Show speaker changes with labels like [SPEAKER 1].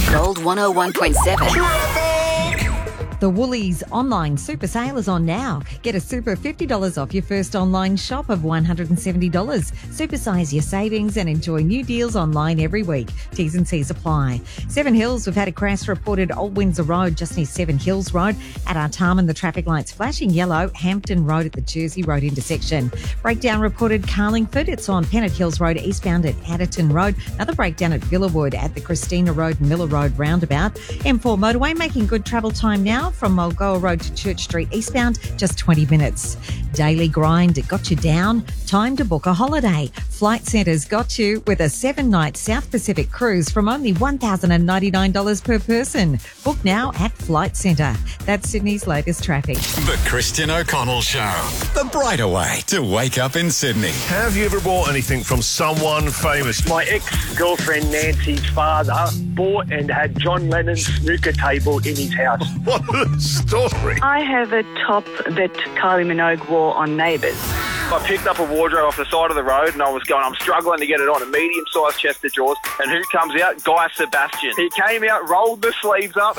[SPEAKER 1] Gold 101.7.
[SPEAKER 2] The Woolies online super sale is on now. Get a super $50 off your first online shop of $170. Supersize your savings and enjoy new deals online every week. T's and C's apply. Seven Hills, we've had a crash reported Old Windsor Road, just near Seven Hills Road. At Artarmon, the traffic light's flashing yellow. Hampton Road at the Jersey Road intersection. Breakdown reported Carlingford. It's on Pennant Hills Road eastbound at Adderton Road. Another breakdown at Villawood at the Christina Road and Miller Road roundabout. M4 motorway making good travel time now from Mulgoa Road to Church Street eastbound, just 20 minutes. Daily grind, it got you down. Time to book a holiday. Flight Centre's got you with a 7-night South Pacific cruise from only $1,099 per person. Book now at Flight Centre. That's Sydney's latest traffic.
[SPEAKER 3] The Christian O'Connell Show. The brighter way to wake up in Sydney.
[SPEAKER 4] Have you ever bought anything from someone famous?
[SPEAKER 5] My ex-girlfriend Nancy's father bought and had John Lennon's snooker table in his house.
[SPEAKER 4] What a story.
[SPEAKER 6] I have a top that Kylie Minogue wore on Neighbours.
[SPEAKER 5] I picked up a wardrobe off the side of the road and I was going, I'm struggling to get it on, a medium-sized chest of drawers. And who comes out? Guy Sebastian. He came out, rolled the sleeves up,